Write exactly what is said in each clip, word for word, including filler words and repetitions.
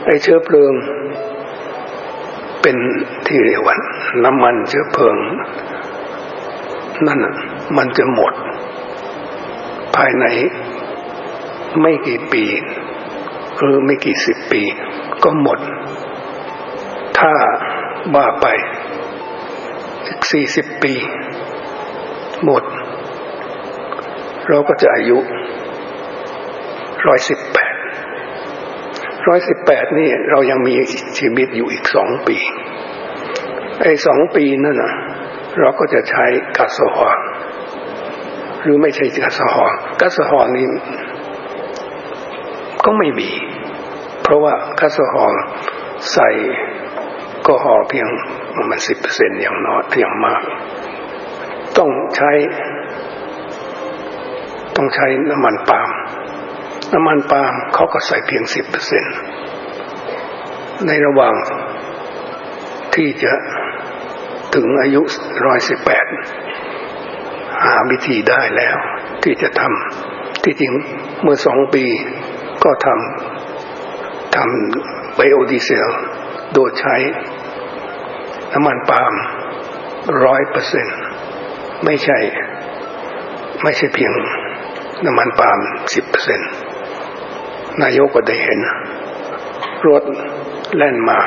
ไอ้เชื้อเพลิงเป็นที่เรียกว่าน้ำมันเชื้อเพลิงนั่นมันจะหมดภายในไม่กี่ปีหรือไม่กี่สิบปีก็หมดถ้าว่าไปอีกสี่สิบปีหมดเราก็จะอายุร้อยสิบแปดร้อยสิบแปดนี่เรายังมีชีวิตอยู่อีกสองปีไอ้สองปีนั่นน่ะเราก็จะใช้ก๊าซฮอล์หรือไม่ใช่ก๊าซฮอล์ก๊าซฮอล์นี่ก็ไม่มีเพราะว่าก๊าซฮอล์ใส่ก็ฮอล์เพียงประมาณ สิบเปอร์เซ็นต์ อย่างน้อยอย่างมากต้องใช้ต้องใช้น้ำมันปาล์มน้ำมันปาล์มเขาก็ใส่เพียง สิบเปอร์เซ็นต์ ในระหว่างที่จะถึงอายุหนึ่งร้อยสิบแปดหาวิธีได้แล้วที่จะทำที่จริงเมื่อสองปีก็ทำทำไบโอดีเซลโดยใช้น้ำมันปาล์ม ร้อยเปอร์เซ็นต์ ไม่ใช่ไม่ใช่เพียงน้ำมันปาล์ม สิบเปอร์เซ็นต์ นายกก็ได้เห็นรถแล่นมา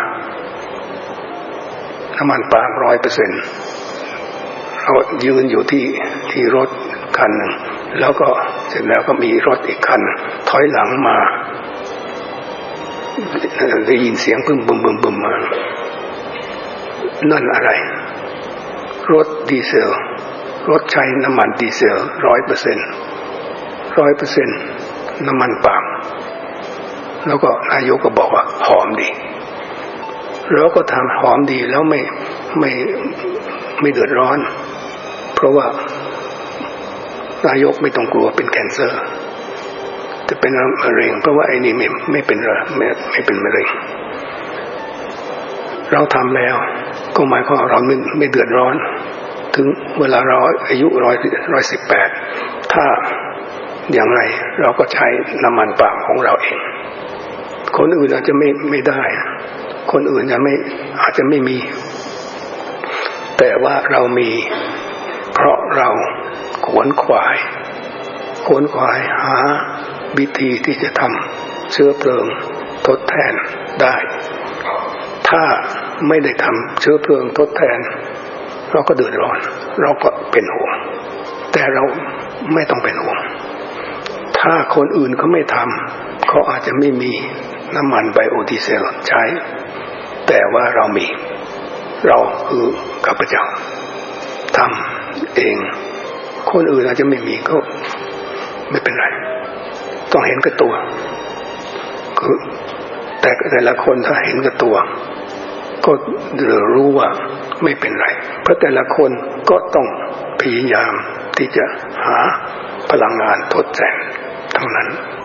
น้ำมันปาล์ม ร้อยเปอร์เซ็นต์ เรายืนอยู่ที่ที่รถคันหนึ่งแล้วก็เสร็จแล้วก็มีรถอีกคันถอยหลังมาได้ยินเสียงบึ้มบึ้มบึ้มบึ้มมานั่นอะไรรถดีเซลรถใช้น้ำมันดีเซล ร้อยเปอร์เซ็นต์ ร้อยเปอร์เซ็นต์ น้ำมันปาล์มแล้วก็นายกก็บอกว่าหอมดีแล้วก็ทำหอมดีแล้วไม่ไม่ไม่เดือดร้อนเพราะว่านายกไม่ต้องกลัวเป็นแคนเซอร์จะเป็นมะเร็งเพราะว่าไอ้นี่ไม่ไม่เป็นไม่ไม่เป็นมะเร็งเราทำแล้วก็หมายความว่าเราไม่ไม่เดือดร้อนถึงเวลาเราอายุร้อยร้อยสิบแปดถ้าอย่างไรเราก็ใช้น้ำมันปาล์มของเราเองคนอื่นอาจจะไม่ไม่ได้คนอื่นจะไม่อาจจะไม่มีแต่ว่าเรามีเพราะเราขวนขวายขวนขวายหาวิธีที่จะทำเชื้อเพลิงทดแทนได้ถ้าไม่ได้ทำเชื้อเพลิงทดแทนเราก็เดือดร้อนเราก็เป็นห่วงแต่เราไม่ต้องเป็นห่วงถ้าคนอื่นเขาไม่ทำเขาอาจจะไม่มีน้ำมันไบโอดีเซลใช้แต่ว่าเรามีเราคือข้าพเจ้าทำเองคนอื่นอาจจะไม่มีก็ไม่เป็นไรต้องเห็นกับตัวคือแต่แต่ละคนถ้าเห็นกับตัวก็รู้ว่าไม่เป็นไรเพราะแต่ละคนก็ต้องพยายามที่จะหาพลังงานทดแทนทั้งนั้น